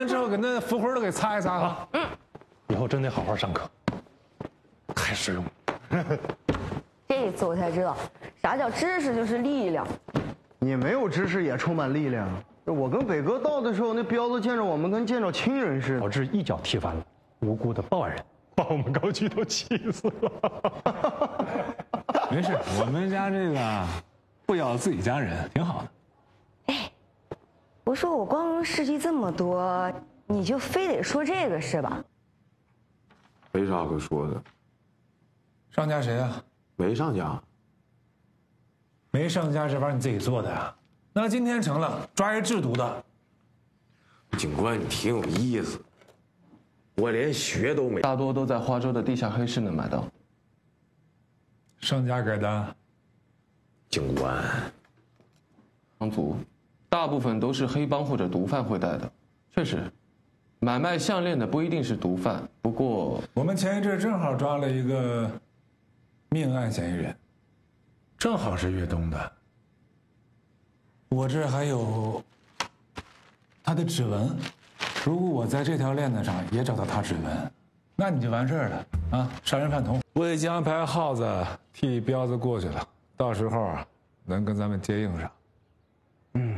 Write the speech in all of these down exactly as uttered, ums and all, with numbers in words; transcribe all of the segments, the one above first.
之后给那符魂都给擦一擦啊。 嗯，以后真得好好上课，太实用了。 这次我才知道，啥叫知识就是力量。 你没有知识也充满力量。我跟北哥到的时候，那彪子见着我们跟见着亲人似的， 导致一脚踢翻了无辜的报案人，把我们高局都气死了。 没事，我们家这个不咬自己家人，挺好的。 哎，我说我光事迹这么多，你就非得说这个是吧？ 没啥可说的。 上家谁啊？ 没上家。 没上家这玩意儿你自己做的呀？那今天成了抓一制毒的。 警官，你挺有意思。我连学都没。 大多都在花州的地下黑市能买到。 上家给的。 警官， 帮族，大部分都是黑帮或者毒贩会带的。确实，买卖项链的不一定是毒贩，不过我们前一阵正好抓了一个命案嫌疑人，正好是粤东的。我这还有他的指纹，如果我在这条链子上也找到他指纹，那你就完事儿了啊！杀人犯同伙，我已经安排耗子替彪子过去了，到时候啊能跟咱们接应上。 嗯，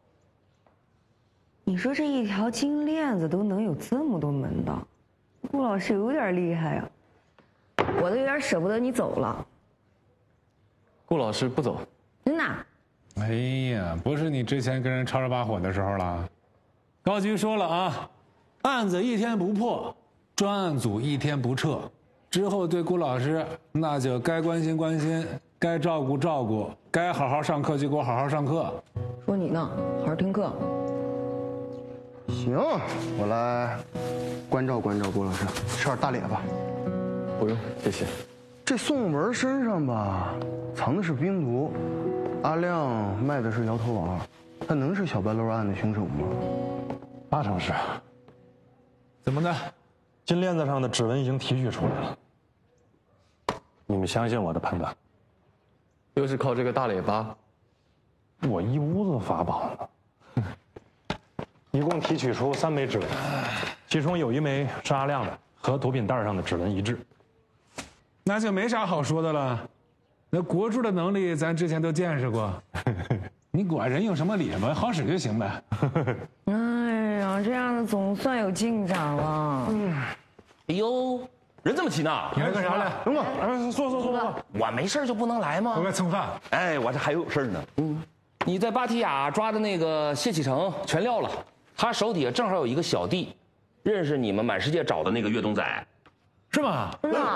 你说这一条金链子都能有这么多门道，顾老师有点厉害呀、啊，我都有点舍不得你走了。 顾老师不走， 真的？ 哎呀，不是你之前跟人吵着把火的时候了。高局说了啊，案子一天不破，专案组一天不撤。之后对顾老师，那就该关心关心，该照顾照顾，该好好上课就给我好好上课。 说你呢，好好听课。 行，我来关照关照顾老师，吃点大列吧。 不用，谢谢。 这宋文身上吧，藏的是冰毒，阿亮卖的是摇头丸，他能是小白楼案的凶手吗？ 八成是。 怎么的？ 金链子上的指纹已经提取出来了，你们相信我的判断？ 又是靠这个大列巴， 我一屋子法宝呢，一共提取出三枚指纹，其中有一枚是阿亮的，和毒品袋上的指纹一致。 那就没啥好说的了。那国柱的能力咱之前都见识过，你管人用什么理吧，好使就行呗。 哎呀，这样子总算有进展了。嗯， 哎呦，人这么齐呢？ 你来干啥来？ 龙哥， 坐坐坐坐。 我没事就不能来吗？ 我该蹭饭。 哎，我这还有事呢。嗯，你在芭提雅抓的那个谢启成全撂了，他手底下正好有一个小弟，认识你们满世界找的那个粤东仔， 是吗？ 真的。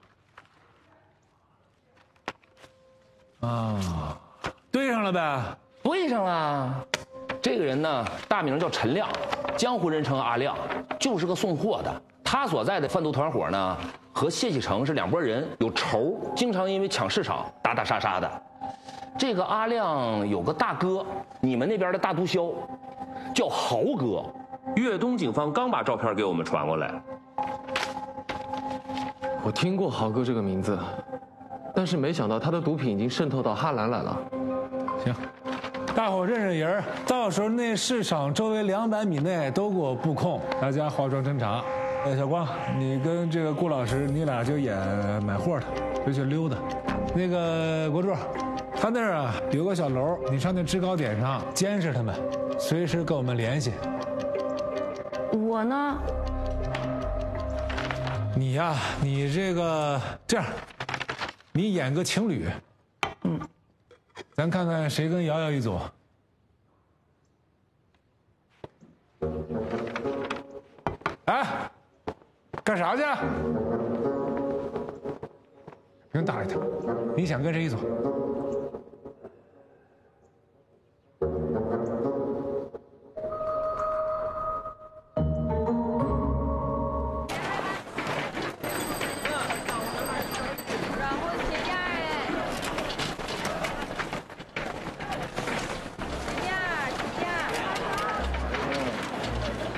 啊，对上了呗。 对上了。这个人呢，大名叫陈亮，江湖人称阿亮，就是个送货的。他所在的贩毒团伙呢，和谢启成是两拨人，有仇，经常因为抢市场打打杀杀的。这个阿亮有个大哥，你们那边的大毒枭，叫豪哥。粤东警方刚把照片给我们传过来。 我听过豪哥这个名字，但是没想到他的毒品已经渗透到哈兰来了。 行，大伙认认人，到时候那市场周围两百米内都给我布控，大家化妆侦查。呃，小光，你跟这个顾老师，你俩就演买货的，就去溜达。那个国柱，他那儿啊有个小楼，你上那制高点上监视他们，随时跟我们联系。 我呢？ 你呀、啊，你这个这样，你演个情侣，嗯，咱看看谁跟瑶瑶一组。哎，干啥去？别打一他，你想跟谁一组？